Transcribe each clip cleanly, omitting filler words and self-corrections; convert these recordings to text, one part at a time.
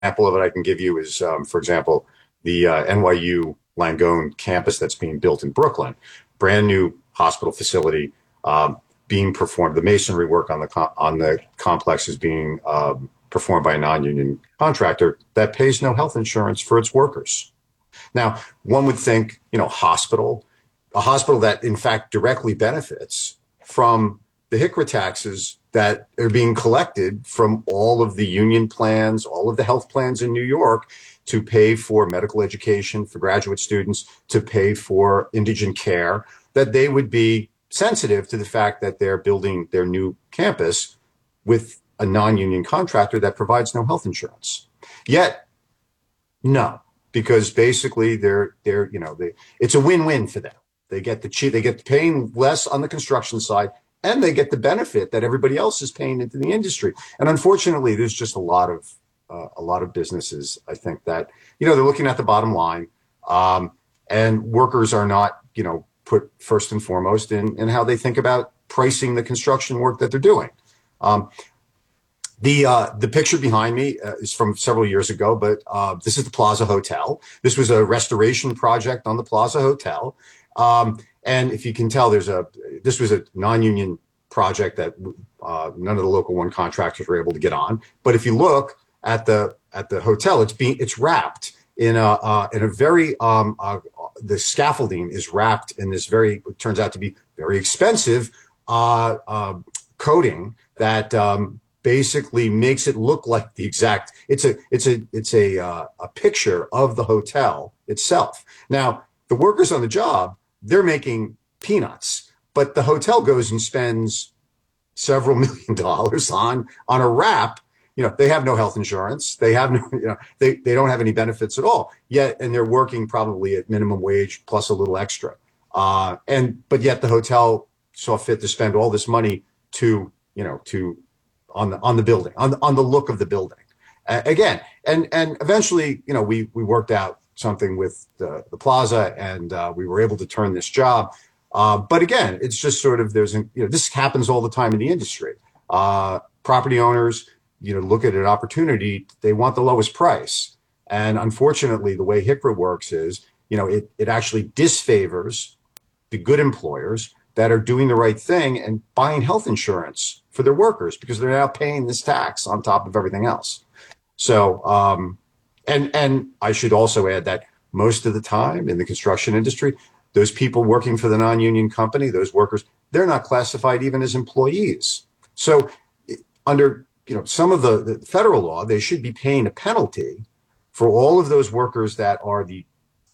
example of it I can give you is, for example, the NYU Langone campus that's being built in Brooklyn, brand new hospital facility being performed. The masonry work on the complex is being performed by a non-union contractor that pays no health insurance for its workers. Now, one would think, a hospital that in fact directly benefits from the HICRA taxes that are being collected from all of the union plans, all of the health plans in New York to pay for medical education for graduate students, to pay for indigent care, that they would be sensitive to the fact that they're building their new campus with a non-union contractor that provides no health insurance. Yet, no, because basically it's a win-win for them. They get paying less on the construction side, and they get the benefit that everybody else is paying into the industry. And unfortunately, there's just a lot of businesses, I think, that they're looking at the bottom line, and workers are not put first and foremost in how they think about pricing the construction work that they're doing. The picture behind me is from several years ago, but this is the Plaza Hotel. This was a restoration project on the Plaza Hotel. And if you can tell, this was a non-union project that none of the local one contractors were able to get on. But if you look at the hotel, it's wrapped in a very the scaffolding is wrapped in this it turns out to be very expensive coating that basically makes it look like it's a picture of the hotel itself. Now, the workers on the job, they're making peanuts, but the hotel goes and spends several $1 million on a wrap. They have no health insurance. They have no, they don't have any benefits at all yet. And they're working probably at minimum wage plus a little extra. But yet the hotel saw fit to spend all this money on the building, on the look of the building. Again, and eventually, we worked out something with the plaza, and we were able to turn this job. But again, it's just sort of this happens all the time in the industry. Property owners, look at an opportunity, they want the lowest price. And unfortunately, the way HICRA works is, it actually disfavors the good employers that are doing the right thing and buying health insurance for their workers because they're now paying this tax on top of everything else. So, and I should also add that most of the time in the construction industry, those people working for the non-union company, those workers, they're not classified even as employees. So under some of the federal law, they should be paying a penalty for all of those workers that are the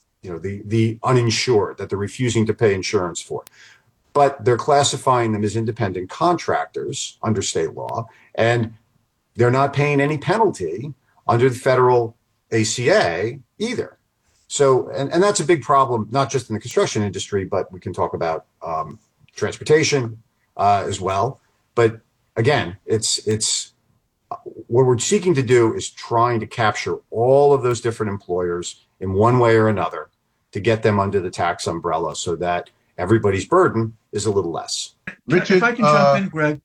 uninsured, that they're refusing to pay insurance for. But they're classifying them as independent contractors under state law, and they're not paying any penalty under the federal ACA either. So, and that's a big problem, not just in the construction industry, but we can talk about transportation as well. But again, it's what we're seeking to do is trying to capture all of those different employers in one way or another to get them under the tax umbrella so that everybody's burden is a little less. Richard, if I can jump in, Greg.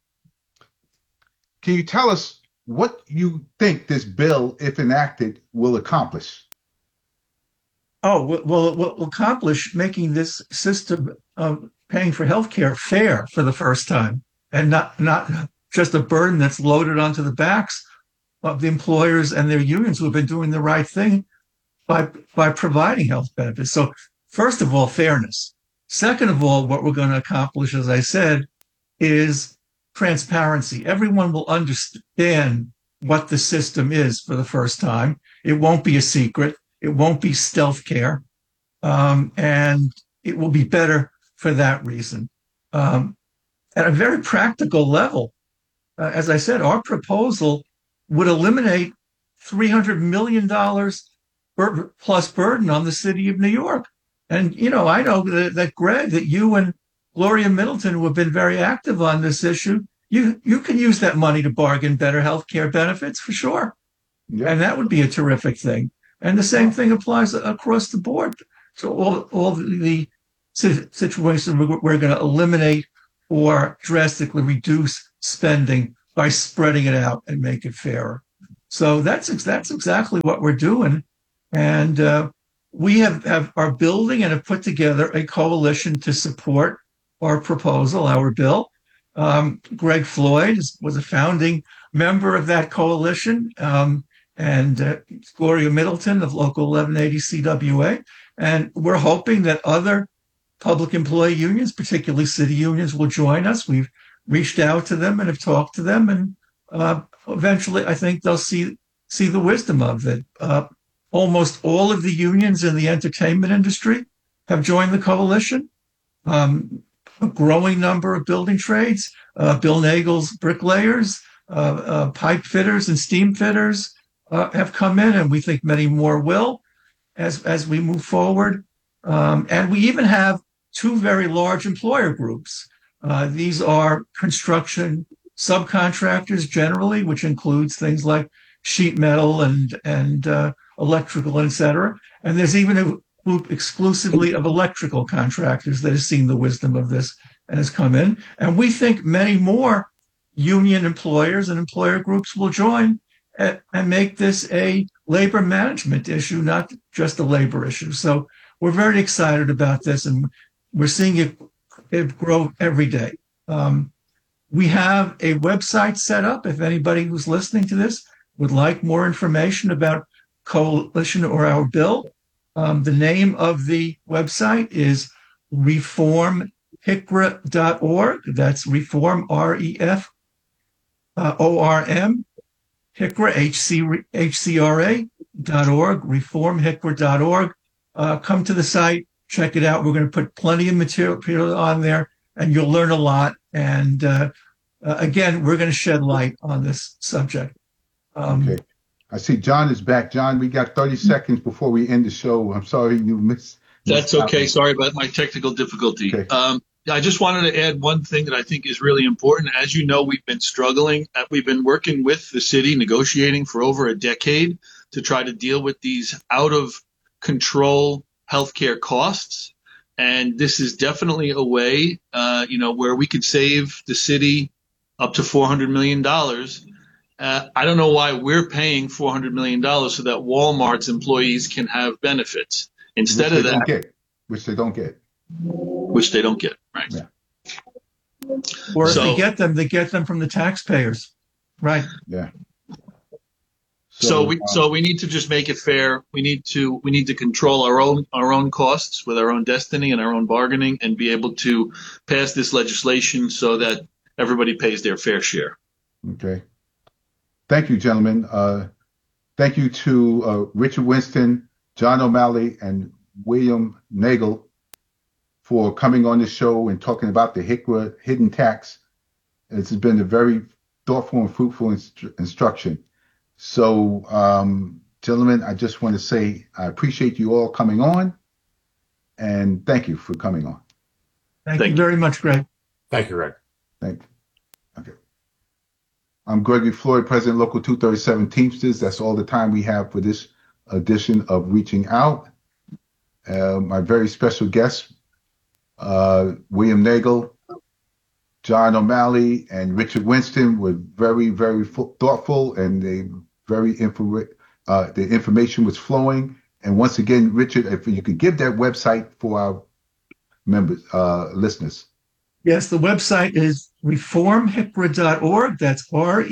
Can you tell us what you think this bill, if enacted, will accomplish? Oh, well, it will accomplish making this system of paying for healthcare fair for the first time, and not just a burden that's loaded onto the backs of the employers and their unions who have been doing the right thing by providing health benefits. So first of all, fairness. Second of all, what we're going to accomplish, as I said, is transparency. Everyone will understand what the system is for the first time. It won't be a secret. It won't be stealth care. And it will be better for that reason. At a very practical level, as I said, our proposal would eliminate $300 million plus burden on the city of New York. And, I know that Greg, that you and Gloria Middleton, who have been very active on this issue, you can use that money to bargain better health care benefits for sure. Yeah. And that would be a terrific thing. And the same thing applies across the board. So all the situations we're going to eliminate or drastically reduce spending by spreading it out and make it fairer. So that's exactly what we're doing. And we are building and have put together a coalition to support our proposal, our bill. Greg Floyd was a founding member of that coalition, and Gloria Middleton of Local 1180 CWA. And we're hoping that other public employee unions, particularly city unions, will join us. We've reached out to them and have talked to them, and eventually I think they'll see the wisdom of it. Almost all of the unions in the entertainment industry have joined the coalition. A growing number of building trades, Bill Nagel's bricklayers, pipe fitters and steam fitters have come in, and we think many more will as we move forward. And we even have two very large employer groups. These are construction subcontractors generally, which includes things like sheet metal and electrical, et cetera. And there's even a group exclusively of electrical contractors that has seen the wisdom of this and has come in. And we think many more union employers and employer groups will join and make this a labor management issue, not just a labor issue. So we're very excited about this, and we're seeing it grow every day. We have a website set up. If anybody who's listening to this would like more information about coalition or our bill, the name of the website is reformhicra.org. That's reform, REFORM, HICRA, HCRA.org, reformhicra.org. Come to the site, check it out. We're going to put plenty of material on there, and you'll learn a lot. And again, we're going to shed light on this subject. Okay. I see John is back. John, we got 30 seconds before we end the show. I'm sorry you missed. That's okay. Sorry about my technical difficulty. Okay. I just wanted to add one thing that I think is really important. As you know, we've been struggling. We've been working with the city, negotiating for over a decade to try to deal with these out of control healthcare costs. And this is definitely a way, where we could save the city up to $400 million. I don't know why we're paying $400 million so that Walmart's employees can have benefits instead of that. Which they don't get. Right. Yeah. Or if they get them from the taxpayers. Right. Yeah. So we need to just make it fair. We need to control our own costs with our own destiny and our own bargaining, and be able to pass this legislation so that everybody pays their fair share. Okay. Thank you, gentlemen. Thank you to Richard Winston, John O'Malley, and William Nagel for coming on the show and talking about the HICRA hidden tax. This has been a very thoughtful and fruitful instruction. So, gentlemen, I just want to say I appreciate you all coming on, and thank you for coming on. Thank you very much, Greg. Thank you, Greg. Thank you. Okay. I'm Gregory Floyd, President, Local 237 Teamsters. That's all the time we have for this edition of Reaching Out. My very special guests, William Nagel, John O'Malley, and Richard Winston were very, very thoughtful, and the information was flowing. And once again, Richard, if you could give that website for our members, listeners. Yes, the website is reformhicra.org. That's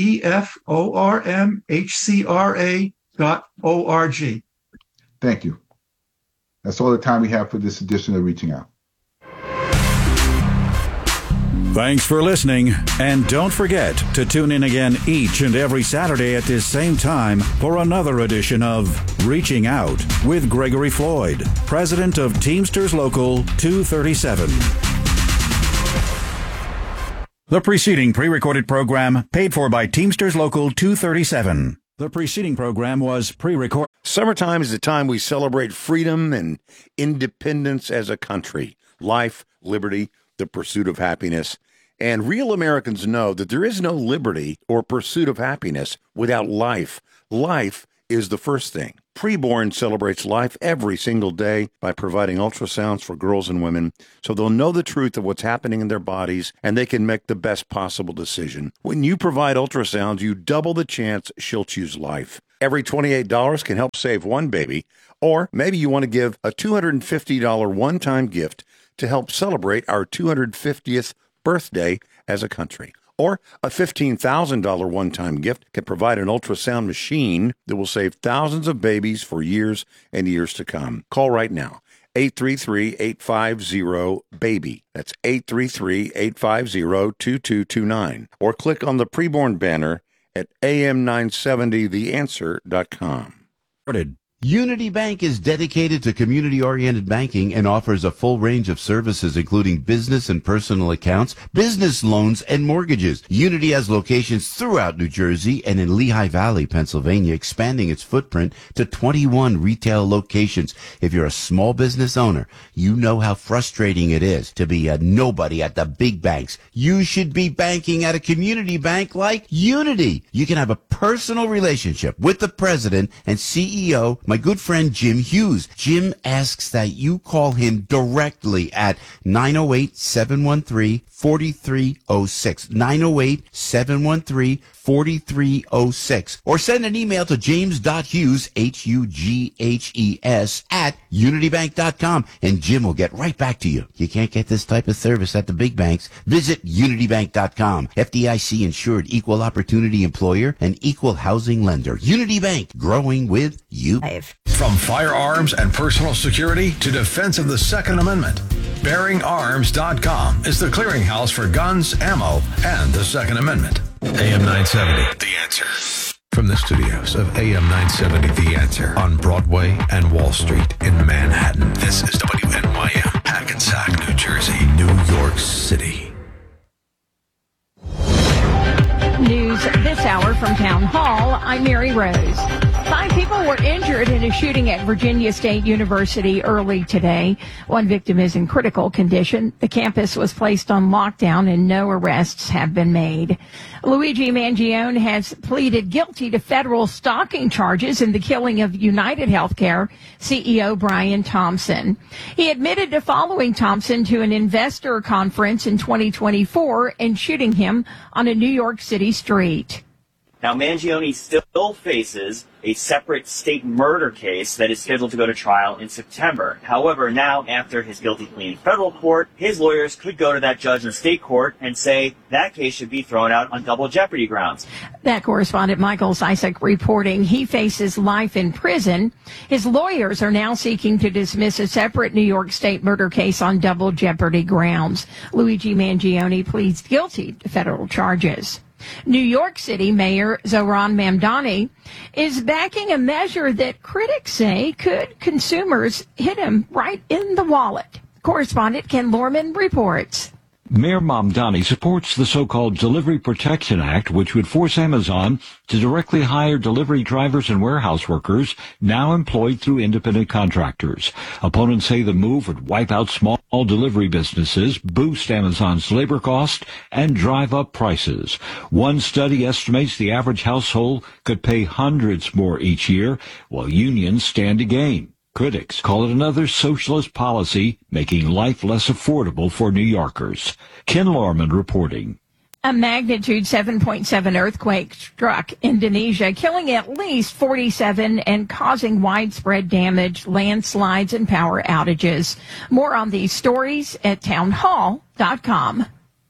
reformhcra.org. Thank you. That's all the time we have for this edition of Reaching Out. Thanks for listening, and don't forget to tune in again each and every Saturday at this same time for another edition of Reaching Out with Gregory Floyd, President of Teamsters Local 237. The preceding pre-recorded program paid for by Teamsters Local 237. The preceding program was pre-recorded. Summertime is the time we celebrate freedom and independence as a country. Life, liberty, the pursuit of happiness. And real Americans know that there is no liberty or pursuit of happiness without life. Life is the first thing. Preborn celebrates life every single day by providing ultrasounds for girls and women so they'll know the truth of what's happening in their bodies and they can make the best possible decision. When you provide ultrasounds, you double the chance she'll choose life. Every $28 can help save one baby, or maybe you want to give a $250 one-time gift to help celebrate our 250th birthday as a country. Or a $15,000 one-time gift can provide an ultrasound machine that will save thousands of babies for years and years to come. Call right now. 833-850-BABY. That's 833-850-2229. Or click on the Preborn banner at am970theanswer.com. Unity Bank is dedicated to community-oriented banking and offers a full range of services, including business and personal accounts, business loans, and mortgages. Unity has locations throughout New Jersey and in Lehigh Valley, Pennsylvania, expanding its footprint to 21 retail locations. If you're a small business owner, you know how frustrating it is to be a nobody at the big banks. You should be banking at a community bank like Unity. You can have a personal relationship with the president and CEO, my good friend Jim Hughes. Jim asks that you call him directly at 908-713-4306, 908-713-4306, or send an email to james.hughes, Hughes, at unitybank.com, and Jim will get right back to you. You can't get this type of service at the big banks. Visit unitybank.com. FDIC insured, equal opportunity employer, and equal housing lender. Unity Bank, growing with you. From firearms and personal security to defense of the Second Amendment, BearingArms.com is the clearinghouse for guns, ammo, and the Second Amendment. AM 970, The Answer. From the studios of AM 970, The Answer, on Broadway and Wall Street in Manhattan, this is WNYM, Hackensack, New Jersey, New York City. News this hour from Town Hall. I'm Mary Rose. 5 people were injured in a shooting at Virginia State University early today. One victim is in critical condition. The campus was placed on lockdown and no arrests have been made. Luigi Mangione has pleaded guilty to federal stalking charges in the killing of United Healthcare CEO Brian Thompson. He admitted to following Thompson to an investor conference in 2024 and shooting him on a New York City street. Now, Mangione still faces a separate state murder case that is scheduled to go to trial in September. However, now, after his guilty plea in federal court, his lawyers could go to that judge in state court and say that case should be thrown out on double jeopardy grounds. That correspondent Michael Zysek reporting he faces life in prison. His lawyers are now seeking to dismiss a separate New York State murder case on double jeopardy grounds. Luigi Mangione pleads guilty to federal charges. New York City Mayor Zohran Mamdani is backing a measure that critics say could consumers hit him right in the wallet. Correspondent Ken Lorman reports. Mayor Mamdani supports the so-called Delivery Protection Act, which would force Amazon to directly hire delivery drivers and warehouse workers now employed through independent contractors. Opponents say the move would wipe out small delivery businesses, boost Amazon's labor cost, and drive up prices. One study estimates the average household could pay hundreds more each year, while unions stand to gain. Critics call it another socialist policy, making life less affordable for New Yorkers. Ken Lorman reporting. A magnitude 7.7 earthquake struck Indonesia, killing at least 47 and causing widespread damage, landslides, and power outages. More on these stories at townhall.com.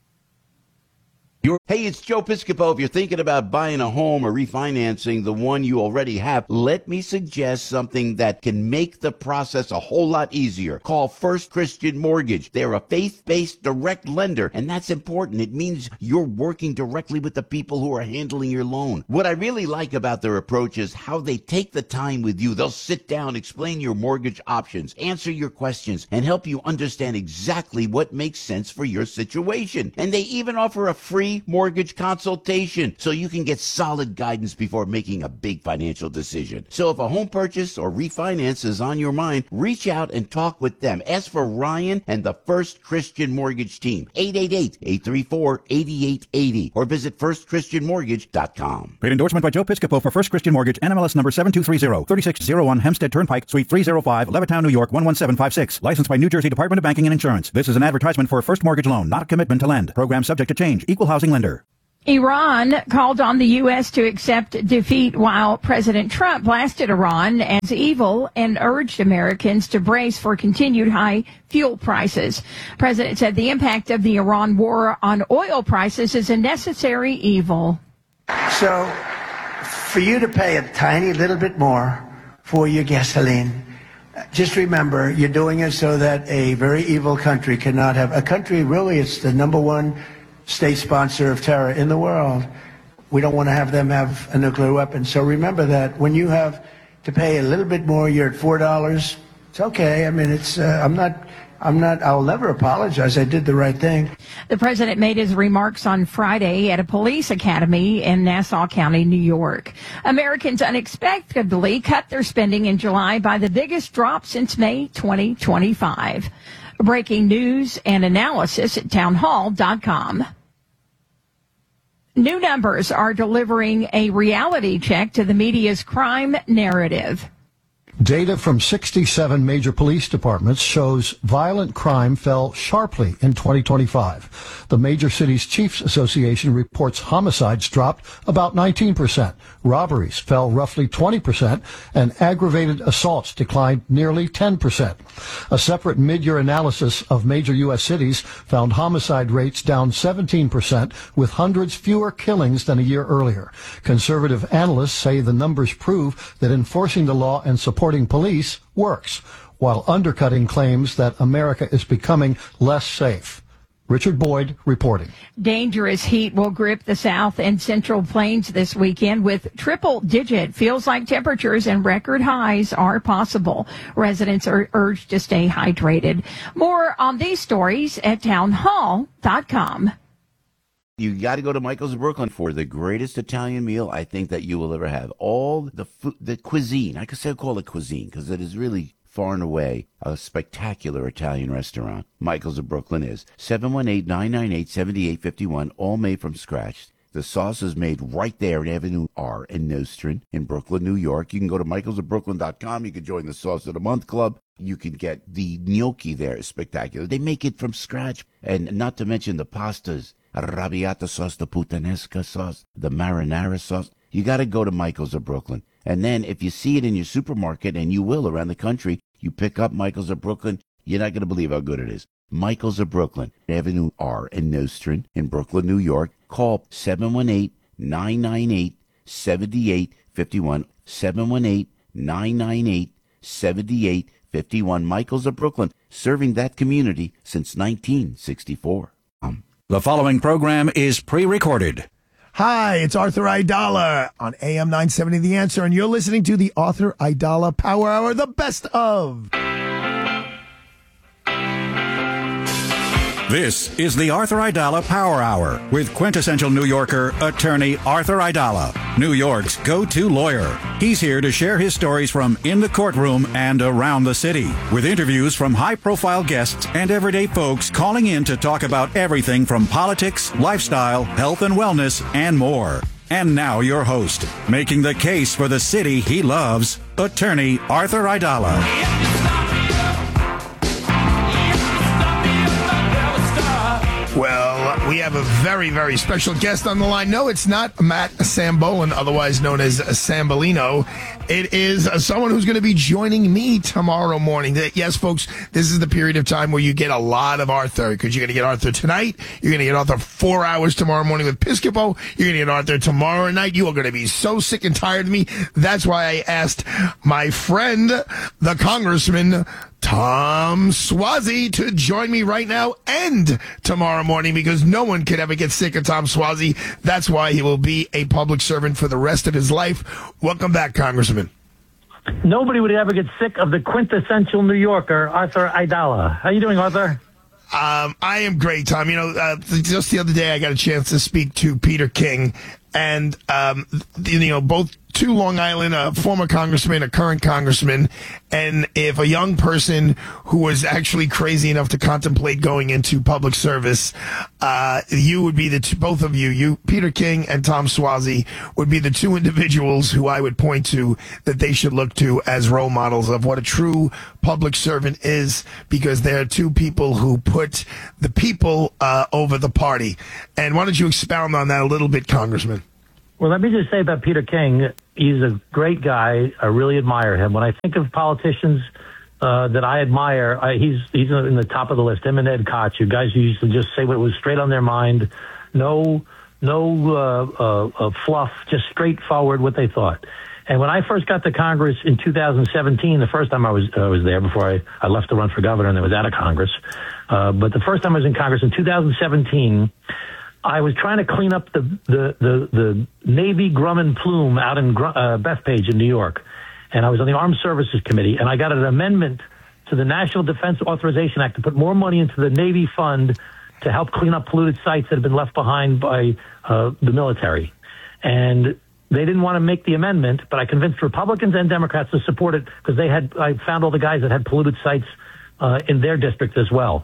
Hey, it's Joe Piscopo. If you're thinking about buying a home or refinancing the one you already have, let me suggest something that can make the process a whole lot easier. Call First Christian Mortgage. They're a faith-based direct lender, and that's important. It means you're working directly with the people who are handling your loan. What I really like about their approach is how they take the time with you. They'll sit down, explain your mortgage options, answer your questions, and help you understand exactly what makes sense for your situation. And they even offer a free free mortgage consultation so you can get solid guidance before making a big financial decision. So if a home purchase or refinance is on your mind, reach out and talk with them. Ask for Ryan and the First Christian Mortgage Team, 888-834-8880, or visit firstchristianmortgage.com. Paid endorsement by Joe Piscopo for First Christian Mortgage, NMLS number 7230, 3601 Hempstead Turnpike, Suite 305, Levittown, New York, 11756. Licensed by New Jersey Department of Banking and Insurance. This is an advertisement for a first mortgage loan, not a commitment to lend. Program subject to change. Equal housing lender. Iran called on the U.S. to accept defeat while President Trump blasted Iran as evil and urged Americans to brace for continued high fuel prices. President said the impact of the Iran war on oil prices is a necessary evil. So, for you to pay a tiny little bit more for your gasoline, just remember, you're doing it so that a very evil country cannot have a country. Really, it's the number one state sponsor of terror in the world. We don't want to have them have a nuclear weapon. So remember that when you have to pay a little bit more, you're at $4. It's okay. I mean, it's I'll never apologize. I did the right thing. The president made his remarks on Friday at a police academy in Nassau County, New York. Americans unexpectedly cut their spending in July by the biggest drop since May 2025. Breaking news and analysis at townhall.com. New numbers are delivering a reality check to the media's crime narrative. Data from 67 major police departments shows violent crime fell sharply in 2025. The Major Cities Chiefs Association reports homicides dropped about 19%, robberies fell roughly 20%, and aggravated assaults declined nearly 10%. A separate mid-year analysis of major U.S. cities found homicide rates down 17%, with hundreds fewer killings than a year earlier. Conservative analysts say the numbers prove that enforcing the law and supporting police works, while undercutting claims that America is becoming less safe. Richard Boyd reporting. Dangerous heat will grip the south and central plains this weekend with triple-digit feels-like temperatures and record highs are possible. Residents are urged to stay hydrated. More on these stories at townhall.com. You got to go to Michael's of Brooklyn for the greatest Italian meal I think that you will ever have. All the food, the cuisine, I could call it cuisine because it is really far and away a spectacular Italian restaurant. Michael's of Brooklyn is 718-998-7851, all made from scratch. The sauce is made right there at Avenue R in Nostrand in Brooklyn, New York. You can go to michaelsofbrooklyn.com. You can join the Sauce of the Month Club. You can get the gnocchi there. It's spectacular. They make it from scratch. And not to mention the pastas. Arrabbiata sauce, the puttanesca sauce, the marinara sauce. You got to go to Michael's of Brooklyn. And then if you see it in your supermarket, and you will around the country, you pick up Michael's of Brooklyn, you're not going to believe how good it is. Michael's of Brooklyn, Avenue R in Nostrand in Brooklyn, New York. Call 718-998-7851. 718-998-7851. Michael's of Brooklyn, serving that community since 1964. The following program is pre-recorded. Hi, it's Arthur Aidala on AM 970 The Answer, and you're listening to the Arthur Aidala Power Hour, the best of. This is the Arthur Aidala Power Hour with quintessential New Yorker, attorney Arthur Aidala, New York's go-to lawyer. He's here to share his stories from in the courtroom and around the city, with interviews from high-profile guests and everyday folks calling in to talk about everything from politics, lifestyle, health and wellness, and more. And now your host, making the case for the city he loves, attorney Arthur Aidala. Well, we have a very, very special guest on the line. No, it's not Matt Sambolin, otherwise known as Sambolino. It is someone who's going to be joining me tomorrow morning. Yes, folks, this is the period of time where you get a lot of Arthur, because you're going to get Arthur tonight. You're going to get Arthur 4 hours tomorrow morning with Piscopo. You're going to get Arthur tomorrow night. You are going to be so sick and tired of me. That's why I asked my friend, the Congressman Tom Suozzi, to join me right now and tomorrow morning, because no one could ever get sick of Tom Suozzi. That's why he will be a public servant for the rest of his life. Welcome back, Congressman. Nobody would ever get sick of the quintessential New Yorker, Arthur Aidala. How you doing, Arthur? I am great, Tom. Just the other day I got a chance to speak to Peter King, and both two Long Island, a former congressman, a current congressman, and if a young person who was actually crazy enough to contemplate going into public service, you would be both of you, Peter King and Tom Suozzi, would be the two individuals who I would point to that they should look to as role models of what a true public servant is, because they're two people who put the people over the party. And why don't you expound on that a little bit, Congressman? Well, let me just say about Peter King, he's a great guy. I really admire him. When I think of politicians that I admire, he's in the top of the list. Him and Ed Koch, you guys who used to just say what was straight on their mind, no fluff, just straightforward what they thought. And when I first got to Congress in 2017, the first time I was there before I left to run for governor and I was out of Congress, but the first time I was in Congress in 2017. I was trying to clean up the Navy Grumman plume out in Bethpage in New York. And I was on the Armed Services Committee, and I got an amendment to the National Defense Authorization Act to put more money into the Navy fund to help clean up polluted sites that had been left behind by the military. And they didn't want to make the amendment, but I convinced Republicans and Democrats to support it because I found all the guys that had polluted sites in their district as well.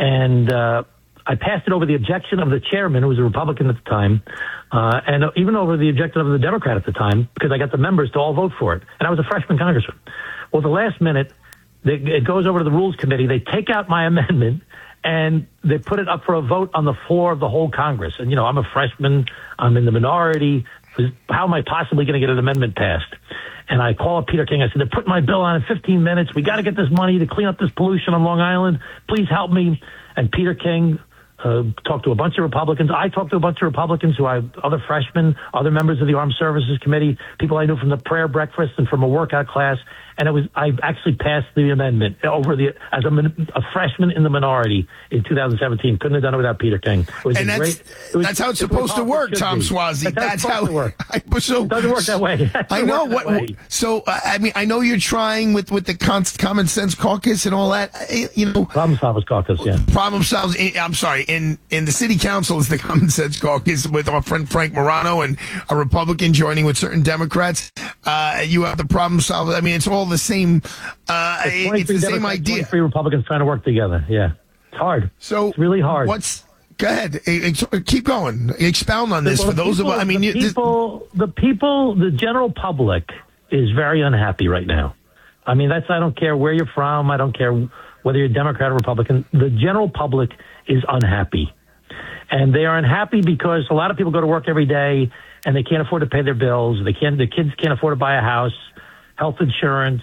And I passed it over the objection of the chairman, who was a Republican at the time, and even over the objection of the Democrat at the time, because I got the members to all vote for it. And I was a freshman congressman. Well, the last minute, it goes over to the Rules Committee. They take out my amendment, and they put it up for a vote on the floor of the whole Congress. And, I'm a freshman. I'm in the minority. How am I possibly going to get an amendment passed? And I call up Peter King. I said, they're putting my bill on in 15 minutes. We got to get this money to clean up this pollution on Long Island. Please help me. And Peter King talked to a bunch of Republicans. I talked to a bunch of Republicans other freshmen, other members of the Armed Services Committee, people I knew from the prayer breakfast and from a workout class. And I actually passed the amendment as a freshman in the minority in 2017. Couldn't have done it without Peter King. That's how it's supposed to work, Tom Suozzi. That's how it works. It doesn't work that way. I know So I know you're trying with the Common Sense Caucus and all that. Problem Solvers Caucus. Yeah. Problem Solvers. I'm sorry. In the City Council is the Common Sense Caucus with our friend Frank Morano and a Republican joining with certain Democrats. You have the Problem Solvers. I mean, it's all the same. It's the same idea. 23 Republicans trying to work together. Yeah, it's hard. So it's really hard. Go ahead. Keep going. Expound on this for those of us. I mean, the general public is very unhappy right now. I mean, I don't care where you're from. I don't care whether you're Democrat or Republican. The general public is unhappy, and they are unhappy because a lot of people go to work every day and they can't afford to pay their bills. The kids can't afford to buy a house. Health insurance,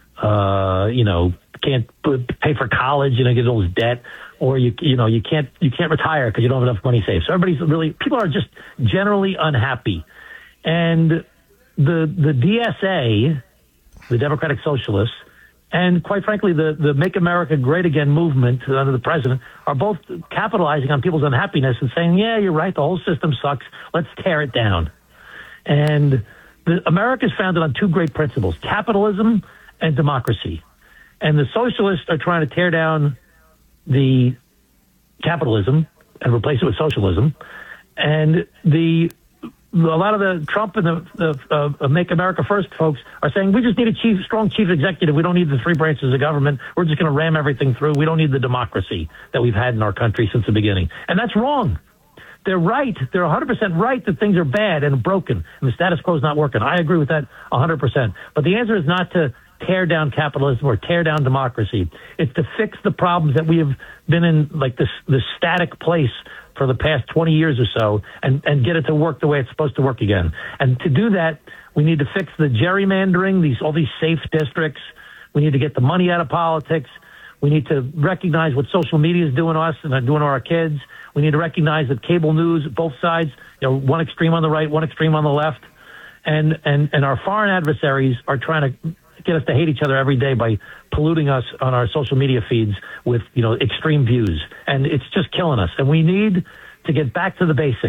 can't pay for college, get all this debt, or you can't retire because you don't have enough money saved. So people are just generally unhappy. And the DSA, the Democratic Socialists, and quite frankly, the Make America Great Again movement under the president are both capitalizing on people's unhappiness and saying, yeah, you're right, the whole system sucks, let's tear it down. And America is founded on two great principles, capitalism and democracy. And the socialists are trying to tear down the capitalism and replace it with socialism. And a lot of the Trump and the Make America First folks are saying, we just need a strong chief executive. We don't need the three branches of government. We're just going to ram everything through. We don't need the democracy that we've had in our country since the beginning. And that's wrong. They're right. They're 100% right that things are bad and broken and the status quo is not working. I agree with that 100%. But the answer is not to tear down capitalism or tear down democracy. It's to fix the problems that we have been in, like this static place for the past 20 years or so, and get it to work the way it's supposed to work again. And to do that, we need to fix the gerrymandering, all these safe districts. We need to get the money out of politics. We need to recognize what social media is doing to us and doing to our kids. We need to recognize that cable news, both sides, one extreme on the right, one extreme on the left, and our foreign adversaries are trying to get us to hate each other every day by polluting us on our social media feeds with, extreme views. And it's just killing us. And we need to get back to the basics.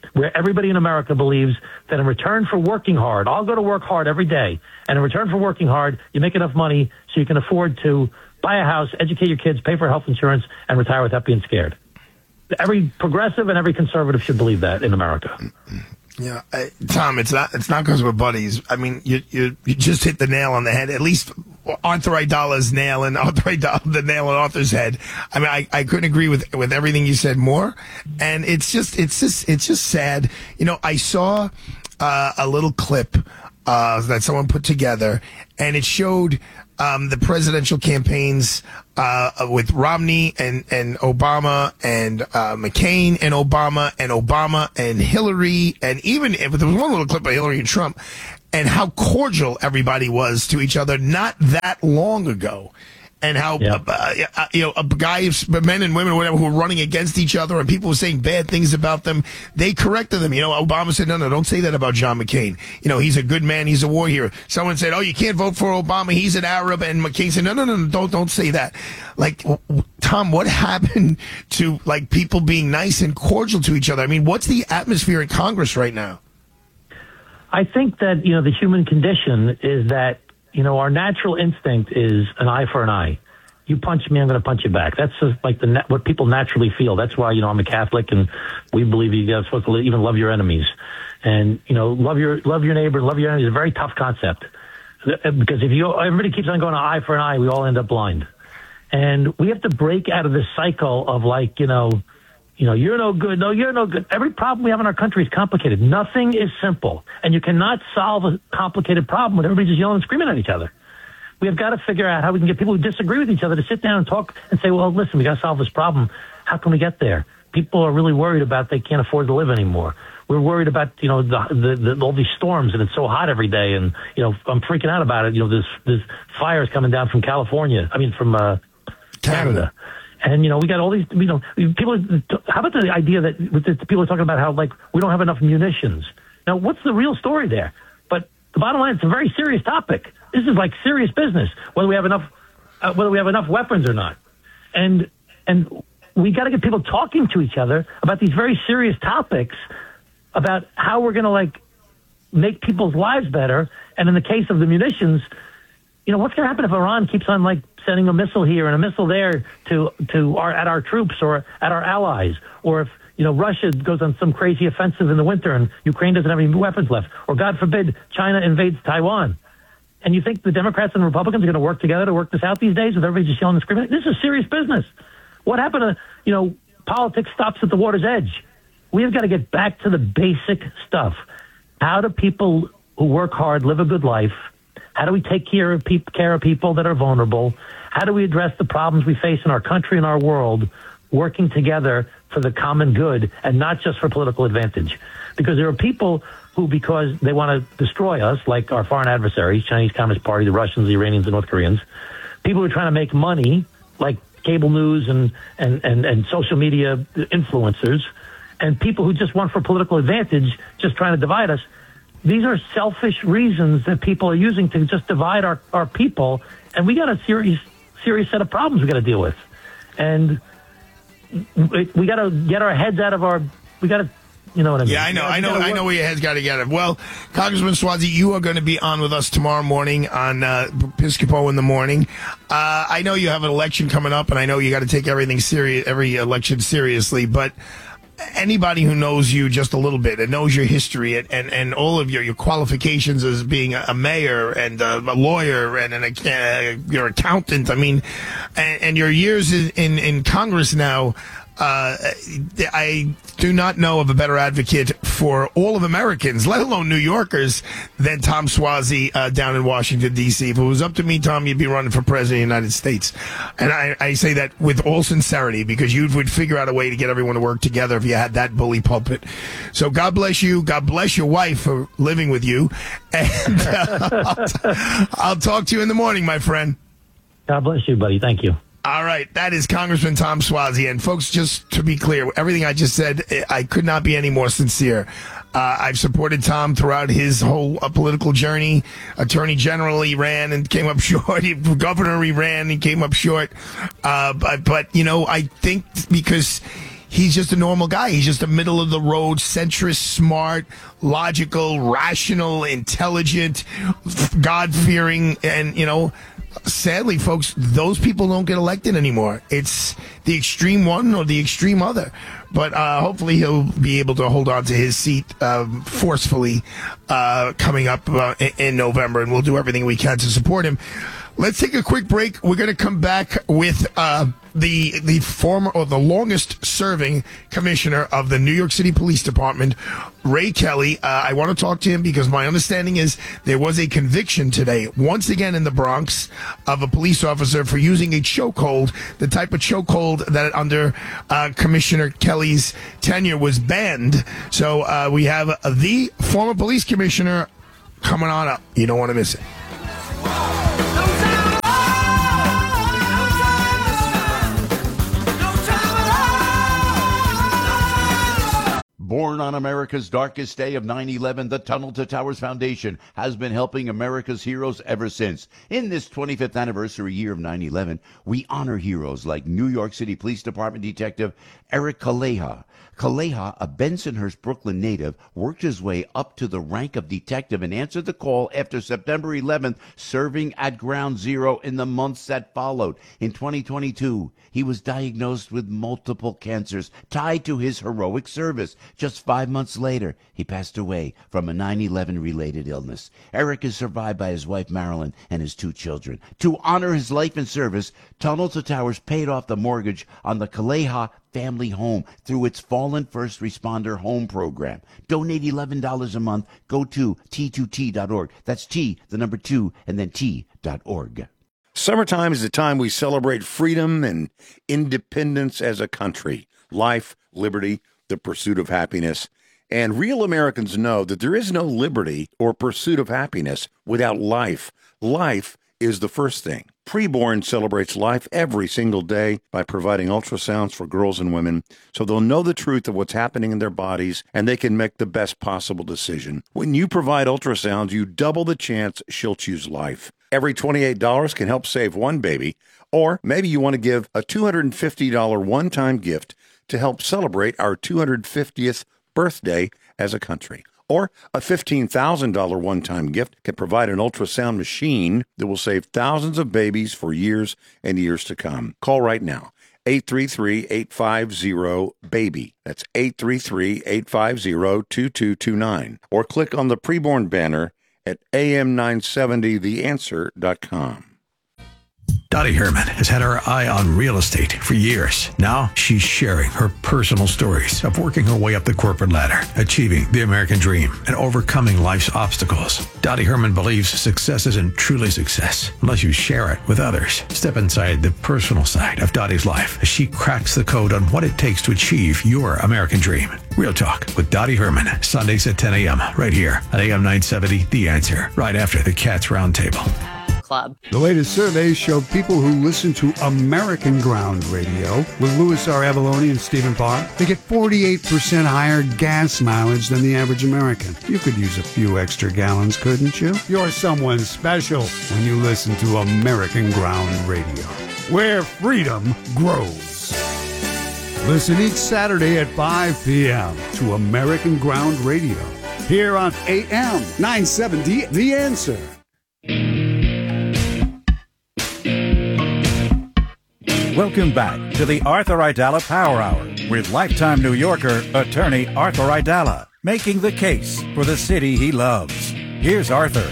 where everybody in America believes that in return for working hard, I'll go to work hard every day, and in return for working hard, you make enough money so you can afford to buy a house, educate your kids, pay for health insurance, and retire without being scared. Every progressive and every conservative should believe that in America. Yeah, Tom, it's not because we're buddies. I mean, you just hit the nail on the head. At least Arthur Idala's nail and the nail on Arthur's head. I mean, I couldn't agree with everything you said more. And it's just sad. You know, I saw a little clip that someone put together, and it showed the presidential campaigns with Romney and Obama and McCain and Obama and Hillary, and even there was one little clip of Hillary and Trump, and how cordial everybody was to each other not that long ago. And how, guys, men and women, whatever, who were running against each other and people were saying bad things about them, they corrected them. You know, Obama said, no, don't say that about John McCain. You know, he's a good man. He's a war hero. Someone said, oh, you can't vote for Obama. He's an Arab. And McCain said, no, don't say that. Like, Tom, what happened to, like, people being nice and cordial to each other? I mean, what's the atmosphere in Congress right now? I think that, you know, the human condition is that, you know, our natural instinct is an eye for an eye. You punch me, I'm going to punch you back. That's just like what people naturally feel. That's why, you know, I'm a Catholic, and we believe you're supposed to even love your enemies. And, you know, love your neighbor, love your enemies is a very tough concept. Because if everybody keeps on going eye for an eye, we all end up blind. And we have to break out of this cycle of, like, you know, you're no good. No, you're no good. Every problem we have in our country is complicated. Nothing is simple. And you cannot solve a complicated problem when everybody's just yelling and screaming at each other. We have got to figure out how we can get people who disagree with each other to sit down and talk and say, well, listen, we got to solve this problem. How can we get there? People are really worried about they can't afford to live anymore. We're worried about, you know, all these storms, and it's so hot every day. And, you know, I'm freaking out about it. You know, this fire is coming down from from Canada. And, you know, we got all these, you know, people, how about the idea that people are talking about how, like, we don't have enough munitions? Now, what's the real story there? But the bottom line, it's a very serious topic. This is like serious business, whether we have enough weapons or not. And we got to get people talking to each other about these very serious topics about how we're going to, like, make people's lives better. And in the case of the munitions, you know, what's going to happen if Iran keeps on, like, sending a missile here and a missile there at our troops or at our allies, or if, you know, Russia goes on some crazy offensive in the winter and Ukraine doesn't have any weapons left, or God forbid China invades Taiwan. And you think the Democrats and Republicans are going to work together to work this out these days with everybody just yelling and screaming? This is serious business. What happened to, you know, politics stops at the water's edge? We have got to get back to the basic stuff. How do people who work hard live a good life? How do we take care of people that are vulnerable? How do we address the problems we face in our country and our world, working together for the common good and not just for political advantage? Because there are people who, because they want to destroy us, like our foreign adversaries, Chinese Communist Party, the Russians, the Iranians, the North Koreans, people who are trying to make money, like cable news and social media influencers, and people who just want for political advantage, just trying to divide us. These are selfish reasons that people are using to just divide our people, and we got a serious set of problems we got to deal with, and we got to get our heads out of we got to, you know what I mean? Yeah, I know where your head's got to get it. Well, Congressman Suozzi, you are going to be on with us tomorrow morning on Piscopo in the morning. I know you have an election coming up, and I know you got to take every election seriously, but anybody who knows you just a little bit and knows your history and all of your qualifications as being a mayor and a lawyer and your accountant, I mean, and your years in Congress now, I do not know of a better advocate for all of Americans, let alone New Yorkers, than Tom Suozzi down in Washington, D.C. If it was up to me, Tom, you'd be running for president of the United States. And I say that with all sincerity, because you would figure out a way to get everyone to work together if you had that bully pulpit. So God bless you. God bless your wife for living with you. And I'll talk to you in the morning, my friend. God bless you, buddy. Thank you. All right, that is Congressman Tom Suozzi. And folks, just to be clear, everything I just said, I could not be any more sincere. I've supported Tom throughout his whole political journey. Attorney General, he ran and came up short. Governor, he ran and came up short. But you know, I think because he's just a normal guy. He's just a middle of the road, centrist, smart, logical, rational, intelligent, God-fearing, and, sadly, folks, those people don't get elected anymore. It's the extreme one or the extreme other. But hopefully he'll be able to hold on to his seat forcefully coming up in November, and we'll do everything we can to support him. Let's take a quick break. We're going to come back with the former or the longest serving commissioner of the New York City Police Department, Ray Kelly. I want to talk to him because my understanding is there was a conviction today, once again in the Bronx, of a police officer for using a chokehold, the type of chokehold that under Commissioner Kelly's tenure was banned. So we have the former police commissioner coming on up. You don't want to miss it. Born on America's darkest day of 9/11, the Tunnel to Towers Foundation has been helping America's heroes ever since. In this 25th anniversary year of 9/11, we honor heroes like New York City Police Department Detective Eric Kaleha. Kaleha, a Bensonhurst, Brooklyn native, worked his way up to the rank of detective and answered the call after September 11th, serving at Ground Zero in the months that followed. In 2022, he was diagnosed with multiple cancers tied to his heroic service. Just 5 months later, he passed away from a 9/11-related illness. Eric is survived by his wife, Marilyn, and his 2 children. To honor his life and service, Tunnel to Towers paid off the mortgage on the Kaleha family home through its Fallen First Responder Home Program. Donate $11 a month. Go to T2T.org. That's T, the number 2, and then T.org. Summertime is the time we celebrate freedom and independence as a country. Life, liberty, the pursuit of happiness. And real Americans know that there is no liberty or pursuit of happiness without life. Life is the first thing. Preborn celebrates life every single day by providing ultrasounds for girls and women so they'll know the truth of what's happening in their bodies and they can make the best possible decision. When you provide ultrasounds, you double the chance she'll choose life. Every $28 can help save one baby, or maybe you want to give a $250 one-time gift to help celebrate our 250th birthday as a country. Or a $15,000 one-time gift can provide an ultrasound machine that will save thousands of babies for years and years to come. Call right now, 833-850-BABY. That's 833-850-2229. Or click on the Preborn banner at am970theanswer.com. Dottie Herman has had her eye on real estate for years. Now she's sharing her personal stories of working her way up the corporate ladder, achieving the American dream, and overcoming life's obstacles. Dottie Herman believes success isn't truly success unless you share it with others. Step inside the personal side of Dottie's life as she cracks the code on what it takes to achieve your American dream. Real Talk with Dottie Herman, Sundays at 10 a.m. right here at AM 970 The Answer, right after the Cats Roundtable. Club. The latest surveys show people who listen to American Ground Radio with Louis R. Avalone and Stephen Parr, they get 48% higher gas mileage than the average American. You could use a few extra gallons, couldn't you? You're someone special when you listen to American Ground Radio, where freedom grows. Listen each Saturday at 5 p.m. to American Ground Radio, here on AM 970 The Answer. Welcome back to the Arthur Aidala Power Hour with lifetime New Yorker attorney Arthur Aidala, making the case for the city he loves. Here's Arthur.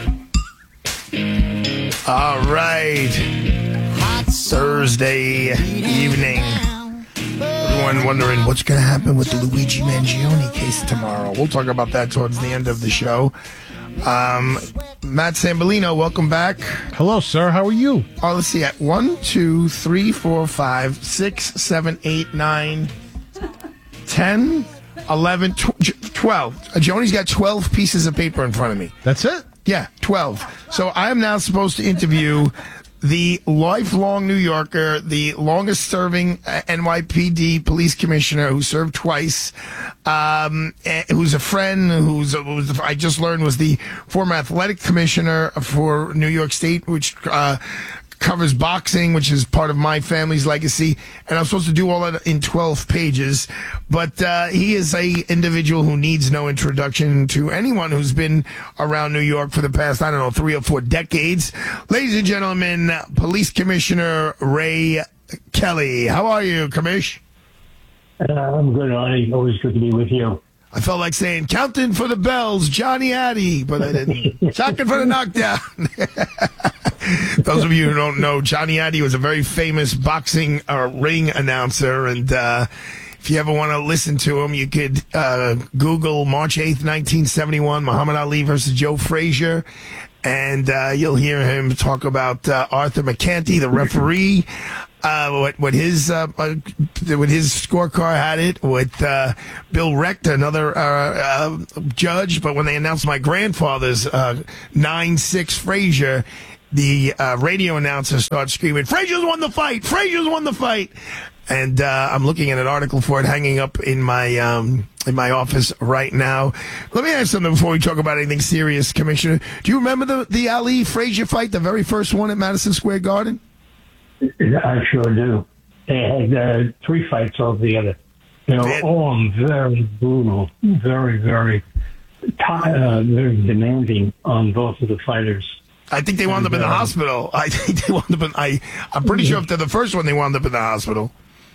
All right. Thursday evening. Everyone wondering what's going to happen with the Luigi Mangione case tomorrow. We'll talk about that towards the end of the show. Matt Sambolino, welcome back. Hello, sir. How are you? Oh, let's see. At 1, 2, 3, 4, 5, 6, 7, 8, 9, 10, 11, 12. Joni's got 12 pieces of paper in front of me. That's it? Yeah, 12. So I am now supposed to interview the lifelong New Yorker, the longest-serving NYPD police commissioner who served twice, who's a friend, who's I just learned was the former athletic commissioner for New York State, which covers boxing, which is part of my family's legacy, and I'm supposed to do all that in 12 pages. But he is a individual who needs no introduction to anyone who's been around New York for the past, 3 or 4 decades. Ladies and gentlemen, Police Commissioner Ray Kelly. How are you, Commish? I'm good, Arnie. Always good to be with you. I felt like saying, counting for the bells, Johnny Addy, but I didn't. Checking for the knockdown. Those of you who don't know, Johnny Addy was a very famous boxing ring announcer, and if you ever want to listen to him, you could Google March 8th, 1971, Muhammad Ali versus Joe Frazier, and you'll hear him talk about Arthur McCanty, the referee, what his scorecard had it with Bill Recht, another judge. But when they announced my grandfather's 9-6 Frazier, the radio announcer started screaming, "Frazier's won the fight! Frazier's won the fight!" And I'm looking at an article for it hanging up in my office right now. Let me ask something before we talk about anything serious, Commissioner. Do you remember the Ali Frazier fight, the very first one at Madison Square Garden? I sure do. They had 3 fights altogether. They were all very brutal, very, very demanding on both of the fighters. I think they wound up in the hospital. I think they wound up in. I'm pretty sure after the first one, they wound up in the hospital.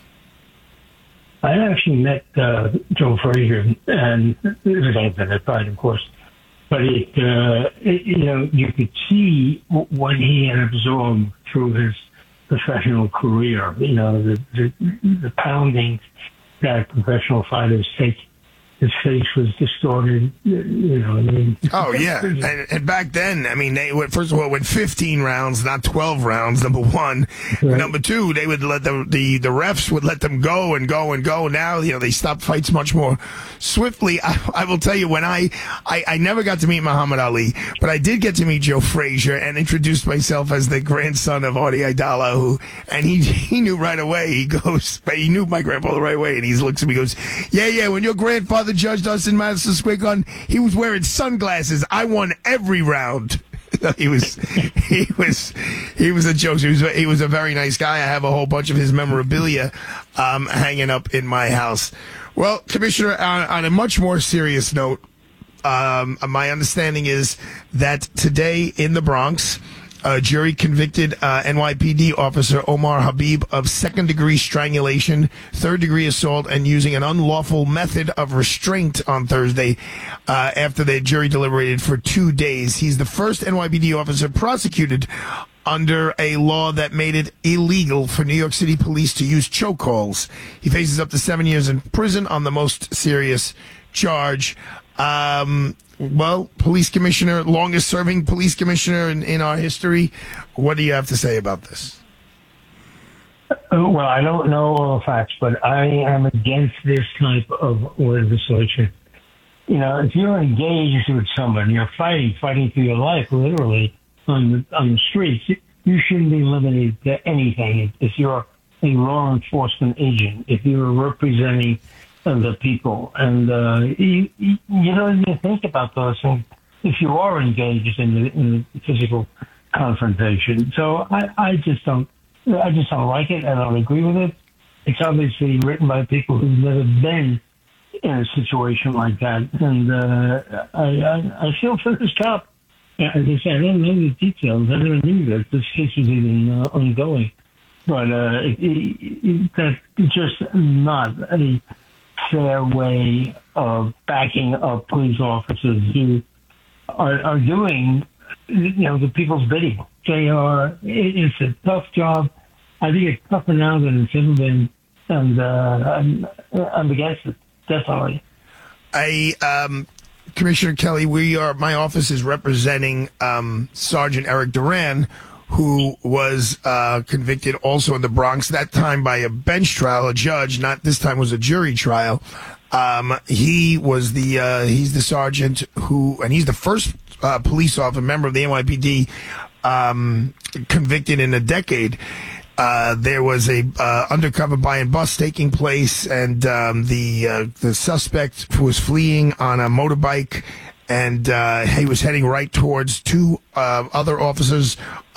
I actually met Joe Frazier, and it was anything that fight, of course. But you could see what he had absorbed through his professional career. The pounding that professional fighters take. His face was distorted, Oh, yeah. And back then, they went, first of all, went 15 rounds, not 12 rounds, number one. Right. Number two, they would let the refs would let them go and go and go. Now, they stop fights much more swiftly. I will tell you, when I never got to meet Muhammad Ali, but I did get to meet Joe Frazier and introduced myself as the grandson of Artie Aidala, and he knew right away. He knew my grandfather right away, and he looks at me and goes, yeah, when your grandfather judged us in Madison Square Garden, he was wearing sunglasses. I won every round. He was a joke. He was a very nice guy. I have a whole bunch of his memorabilia hanging up in my house. Well, Commissioner, on a much more serious note, my understanding is that today in the Bronx, a jury convicted NYPD officer Omar Habib of second-degree strangulation, third-degree assault, and using an unlawful method of restraint on Thursday after the jury deliberated for 2 days. He's the first NYPD officer prosecuted under a law that made it illegal for New York City police to use chokeholds. He faces up to 7 years in prison on the most serious charge. Well, police commissioner, longest serving police commissioner in our history. What do you have to say about this? Well, I don't know all the facts, but I am against this type of legislation. If you're engaged with someone, you're fighting for your life, literally, on the streets, you shouldn't be limited to anything. If you're a law enforcement agent, if you're representing the people, and you think about those things if you are engaged in the physical confrontation. So I just don't like it. I don't agree with it. It's obviously written by people who've never been in a situation like that, and I feel for this cop. As I said, I don't know the details. I never knew that this case was even ongoing, but that's just not a fair way of backing up police officers who are doing, the people's bidding. It's a tough job. I think it's tougher now than it's ever been, and I'm against it, definitely. Commissioner Kelly, my office is representing Sergeant Eric Duran, who was convicted also in the Bronx, that time by a bench trial, a judge, not this time was a jury trial. He's the sergeant and he's the first police officer, member of the NYPD, convicted in a decade. There was a undercover buy and bust taking place, and the suspect was fleeing on a motorbike and he was heading right towards two other officers,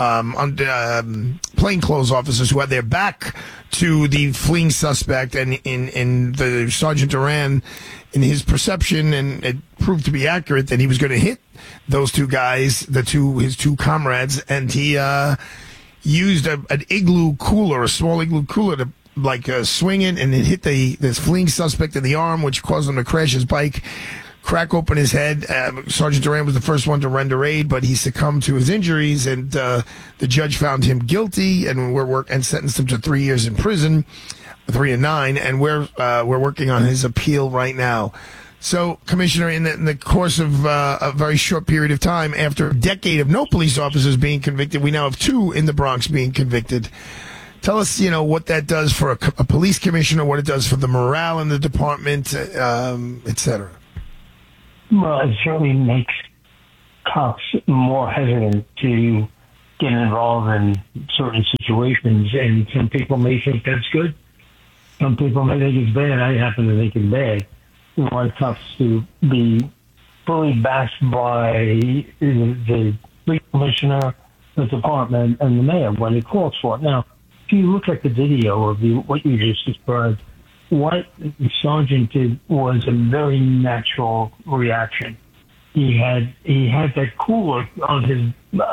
plainclothes officers, who had their back to the fleeing suspect. And in the Sergeant Duran, in his perception, and it proved to be accurate, that he was going to hit those two guys, his two comrades, and he used an igloo cooler, a small igloo cooler, to swing it, and it hit this fleeing suspect in the arm, which caused him to crash his bike, crack open his head. Sergeant Duran was the first one to render aid, but he succumbed to his injuries, and the judge found him guilty and sentenced him to 3 years in prison, 3 and 9, and we're working on his appeal right now. So, Commissioner, in the course of a very short period of time, after a decade of no police officers being convicted, we now have 2 in the Bronx being convicted. Tell us, what that does for a police commissioner, what it does for the morale in the department, et cetera. Well, it certainly makes cops more hesitant to get involved in certain situations, and some people may think that's good. Some people may think it's bad. I happen to think it's bad. We want cops to be fully backed by the police commissioner, the department, and the mayor when it calls for it. Now, if you look at the video of what you just described, what the sergeant did was a very natural reaction. He had that cooler on his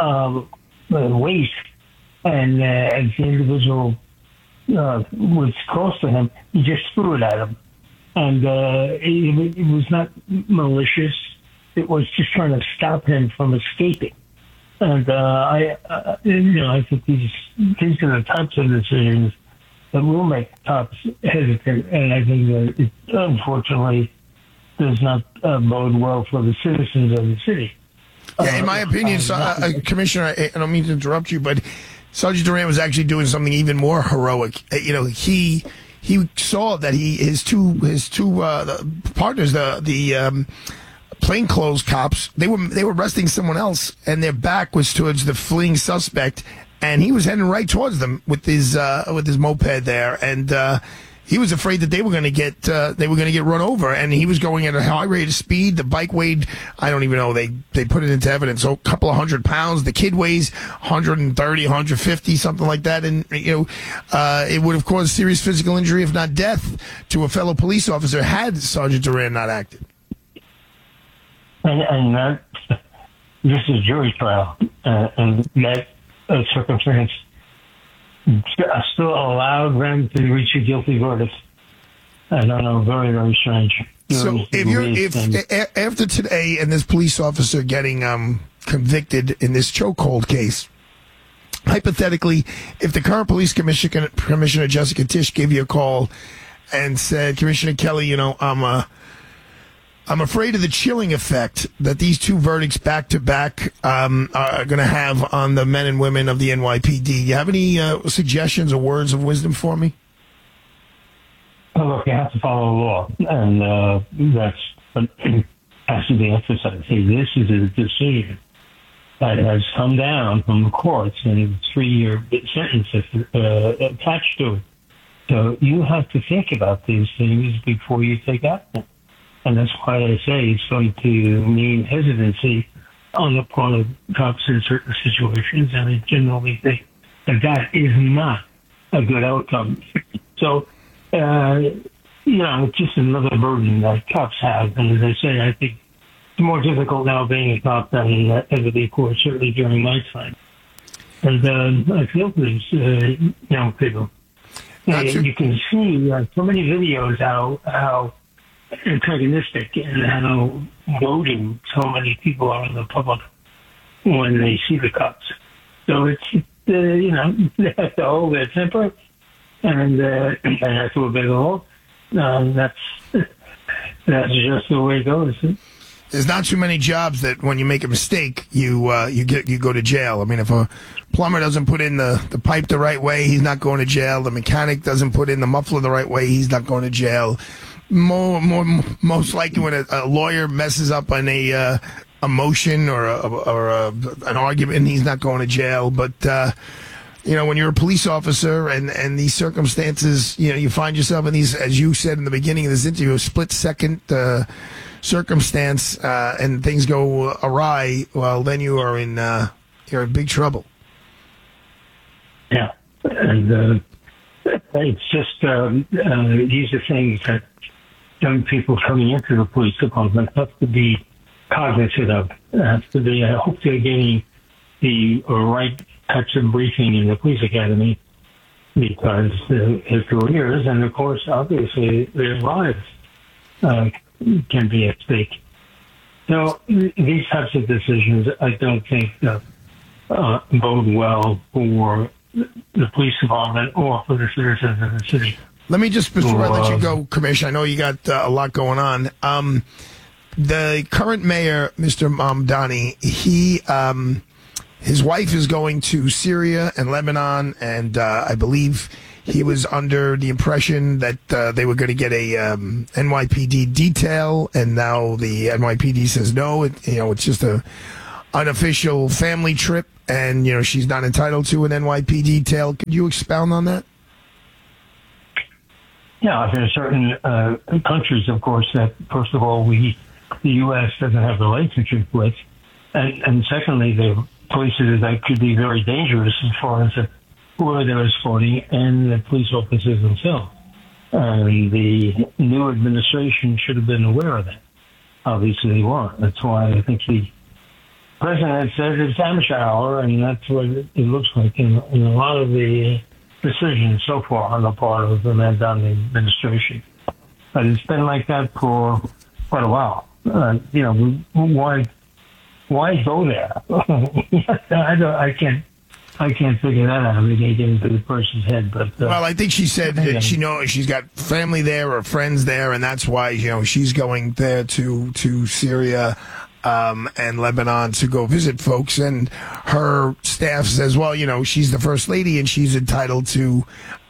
waist, and as the individual was close to him, he just threw it at him. And it was not malicious. It was just trying to stop him from escaping. And I think these are the types of decisions that will make cops hesitant. And I think that it unfortunately does not bode well for the citizens of the city. Yeah, in my opinion, Commissioner, I don't mean to interrupt you, but Sergeant Duran was actually doing something even more heroic. He saw that his two partners, the plainclothes cops, they were arresting someone else, and their back was towards the fleeing suspect, and he was heading right towards them with his moped there, and he was afraid that they were going to get run over, and he was going at a high rate of speed. The bike weighed, I don't even know, they put it into evidence, so a couple of 100 pounds. The kid weighs 130, 150, something like that, and it would have caused serious physical injury, if not death, to a fellow police officer had Sergeant Duran not acted. And that, this is jury trial, and that circumstance still allowed them to reach a guilty verdict. I don't know, very, very strange. So if after today and this police officer getting convicted in this chokehold case, hypothetically, if the current police commissioner Jessica Tisch gave you a call and said, Commissioner Kelly, I'm afraid of the chilling effect that these two verdicts back to back are going to have on the men and women of the NYPD. Do you have any suggestions or words of wisdom for me? Well, look, you have to follow the law, and that's what has to be emphasized. Hey, this is a decision that has come down from the courts, and a 3-year sentence attached to it. So you have to think about these things before you take action. And that's why I say it's going to mean hesitancy on the part of cops in certain situations, and I generally think that is not a good outcome. So, it's just another burden that cops have. And as I say, I think it's more difficult now being a cop than ever before, certainly during my time. And I feel for these young people. You can see so many videos how antagonistic and how goading so many people are in the public when they see the cops. So it's they have to hold their temper and they have to obey the law. That's just the way it goes. There's not too many jobs that when you make a mistake, you go to jail. I mean, if a plumber doesn't put in the pipe the right way, he's not going to jail. The mechanic doesn't put in the muffler the right way, he's not going to jail. Most likely when a lawyer messes up on a motion or an argument, he's not going to jail. But when you're a police officer and these circumstances, you find yourself in these, as you said in the beginning of this interview, a split second circumstance and things go awry, well, then you're in big trouble. Yeah, and it's just these are things that young people coming into the police department have to be cognizant of. Have to be. I hope they're getting the right types of briefing in the police academy, because their careers and, of course, obviously their lives can be at stake. So these types of decisions, I don't think bode well for the police department or for the citizens of the city. Let me just, before I let you go, Commissioner, I know you got a lot going on. The current mayor, Mr. Mamdani, his wife is going to Syria and Lebanon, and I believe he was under the impression that they were going to get a NYPD detail, and now the NYPD says no. It's just a unofficial family trip, and she's not entitled to an NYPD detail. Could you expound on that? Yeah, there are certain countries, of course, that first of all the U.S. doesn't have the relationship with, and secondly, there are places that could be very dangerous as far as who they're escorting and the police officers themselves. The new administration should have been aware of that. Obviously, they weren't. That's why I think the president said it's amateur hour, and that's what it looks like in a lot of the decisions so far on the part of the Mamdani administration. But it's been like that for quite a while. Why go there? I can't figure that out. They get into the person's head, but well, I think she said that she's got family there or friends there, and that's why she's going there to Syria and Lebanon to go visit folks. And her staff says, well, she's the first lady and she's entitled to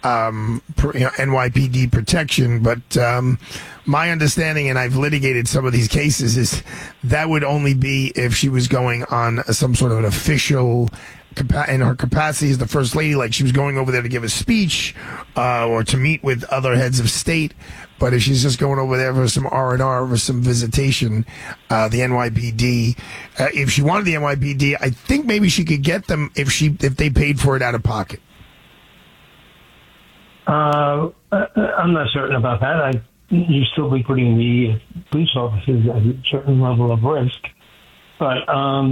NYPD protection. But my understanding, and I've litigated some of these cases, is that would only be if she was going on some sort of an official in her capacity as the first lady, like she was going over there to give a speech or to meet with other heads of state. But if she's just going over there for some R&R, for some visitation, the NYPD, if she wanted the NYPD, I think maybe she could get them if they paid for it out of pocket. I'm not certain about that. You still be putting the police officers at a certain level of risk. But,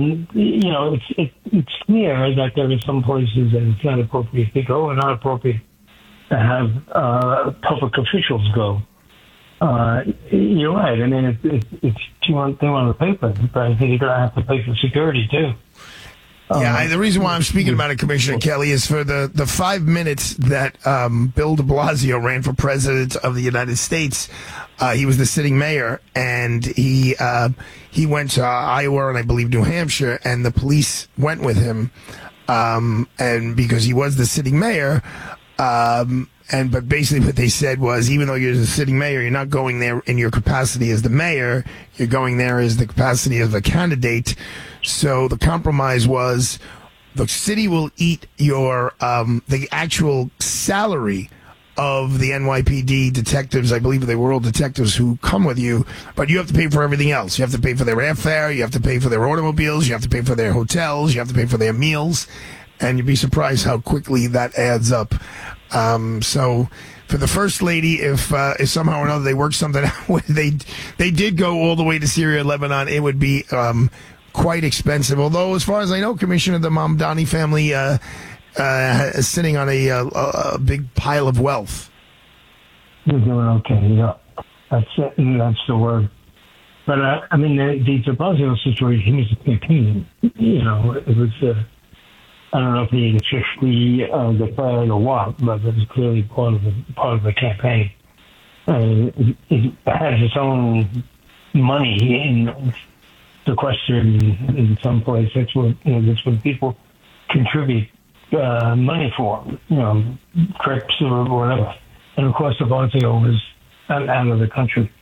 it's clear that there are some places that it's not appropriate to go and not appropriate to have public officials go. You're right. I mean, they want to pay for it, but I think you're going to have to pay for security, too. Yeah, the reason why I'm speaking about it, Commissioner Kelly, is for the 5 minutes that Bill de Blasio ran for president of the United States. He was the sitting mayor, and he went to Iowa and I believe New Hampshire, and the police went with him, and because he was the sitting mayor. But basically what they said was, even though you're the sitting mayor, you're not going there in your capacity as the mayor. You're going there as the capacity of a candidate. So the compromise was the city will eat your the actual salary of the NYPD detectives. I believe they were all detectives who come with you, but you have to pay for everything else. You have to pay for their airfare. You have to pay for their automobiles. You have to pay for their hotels. You have to pay for their meals. And you'd be surprised how quickly that adds up. So for the first lady, if somehow or another they work something out, they did go all the way to Syria and Lebanon, it would be quite expensive. Although, as far as I know, Commissioner, the Mamdani family is sitting on a big pile of wealth. You're doing okay, yeah. That's the word. But, the de Blasio situation is a campaign. It was... I don't know if he officially declared or what, but it was clearly part of the campaign. It has its own money in sequestered in some place. That's what people contribute money for, trips or whatever. And of course, the Blasio was out of the country.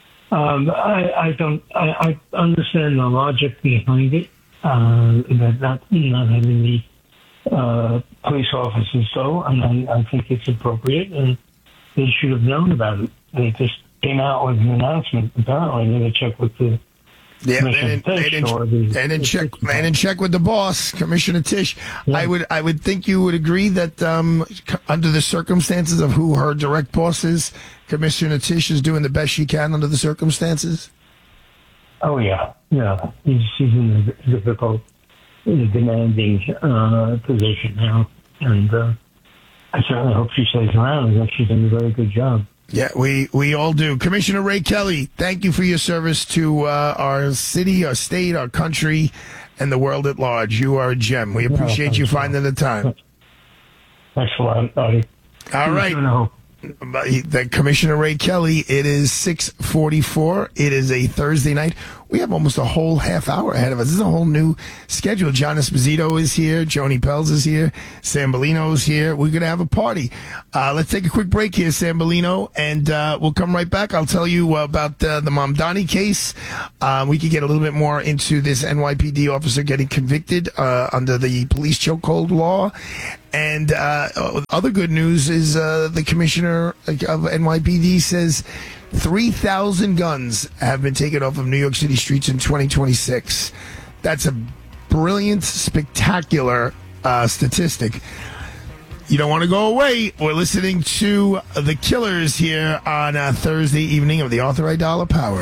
I understand the logic behind it. That not having the police officers go, and I think it's appropriate, and they should have known about it. They just came out with an announcement. Apparently, they're going to check with the Commissioner Tisch and check with the boss, Commissioner Tisch. Yeah. I would think you would agree that under the circumstances of who her direct boss is, Commissioner Tisch is doing the best she can under the circumstances. Oh yeah. She's in a difficult, demanding position now, and I certainly hope she stays around. I think she's doing a very good job. Yeah, we all do. Commissioner Ray Kelly, thank you for your service to our city, our state, our country, and the world at large. You are a gem. We appreciate you finding the time. Thanks a lot, buddy. All right. The Commissioner Ray Kelly, it is 6:44. It is a Thursday night. We have almost a whole half hour ahead of us. This is a whole new schedule. John Esposito is here. Joni Pelz is here. Sam Bellino is here. We're going to have a party. Let's take a quick break here, Sam Bellino, and we'll come right back. I'll tell you about the Mamdani case. We could get a little bit more into this NYPD officer getting convicted under the police chokehold law. And other good news is the commissioner of NYPD says 3,000 guns have been taken off of New York City streets in 2026. That's a brilliant, spectacular statistic. You don't want to go away. We're listening to The Killers here on Thursday evening of the Arthur Aidala Power